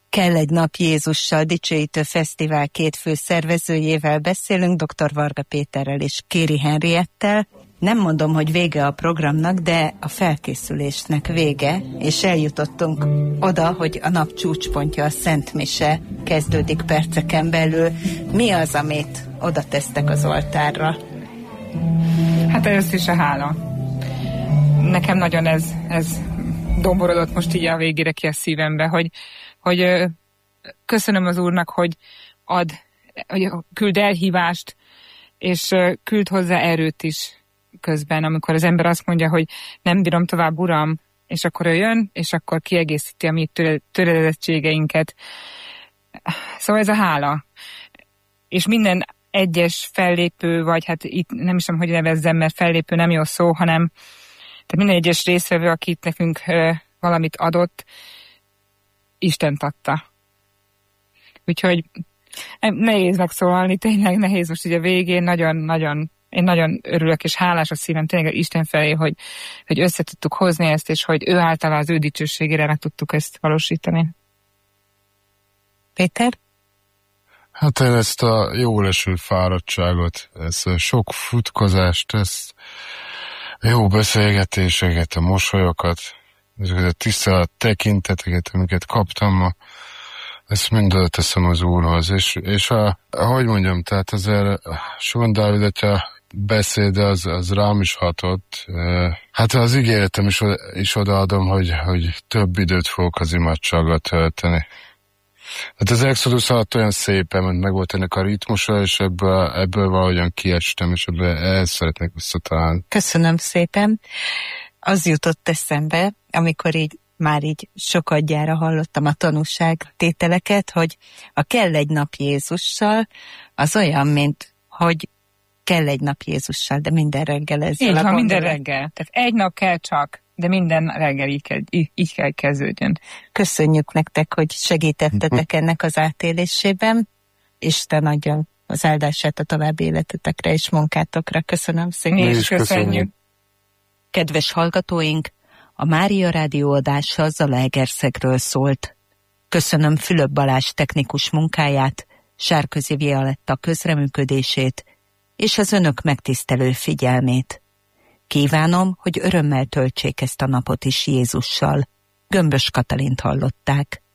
Kell egy nap Jézussal dicsőítő fesztivál két főszervezőjével beszélünk, dr. Varga Péterrel és Kéri Henriettel. Nem mondom, hogy vége a programnak, de a felkészülésnek vége, és eljutottunk oda, hogy a nap csúcspontja, a Szent Mise kezdődik perceken belül. Mi az, amit oda tesztek az oltárra? Hát először is a hála. Nekem nagyon ez domborodott most így a végére ki a szívembe, hogy köszönöm az Úrnak, hogy küld elhívást, és küld hozzá erőt is közben, amikor az ember azt mondja, hogy nem bírom tovább, Uram, és akkor ő jön, és akkor kiegészíti a mi töredezettségeinket. Szóval ez a hála. És minden egyes fellépő, vagy hát itt nem is tudom, hogy nevezzem, mert fellépő nem jó szó, hanem tehát minden egyes résztvevő, akit nekünk valamit adott, Istent adta. Úgyhogy nehéz megszólalni, tényleg nehéz most így a végén, én nagyon örülök és hálás a szívem tényleg Isten felé, hogy össze tudtuk hozni ezt, és hogy ő által az ő dicsőségére meg tudtuk ezt valósítani. Péter? Hát én ezt a jól eső fáradtságot, ezt a sok futkozást, ezt jó beszélgetéseket, a mosolyokat, ezeket a tisztelet tekinteteket, amiket kaptam ma, ezt mind teszem az Úrhoz. És ahogy mondjam, tehát azért Sean Dávid atya beszéde az rám is hatott. Hát az ígéretem is odaadom, hogy több időt fogok az imádsággal tölteni. Hát az Exodus alatt olyan szépen, mert meg volt ennek a ritmusa, és ebből valahogyan kiestem, és ehhez szeretnék visszatalálni. Köszönöm szépen. Az jutott eszembe, amikor már sokadjára hallottam a tanúságtételeket, hogy a kell egy nap Jézussal, az olyan, mint hogy kell egy nap Jézussal, de minden reggel ezzel így a van, gondolat. minden reggel. Tehát egy nap kell csak, de minden reggel így kell kezdődjön. Köszönjük nektek, hogy segítettetek ennek az átélésében. Isten adjon az áldását a további életetekre és munkátokra. Köszönöm szépen. Mi is köszönjük. Kedves hallgatóink, a Mária Rádió adása Zalaegerszegről szólt. Köszönöm Fülöp Balázs technikus munkáját, Sárközi Violetta közreműködését és az önök megtisztelő figyelmét. Kívánom, hogy örömmel töltsék ezt a napot is Jézussal. Gömbös Katalint hallották.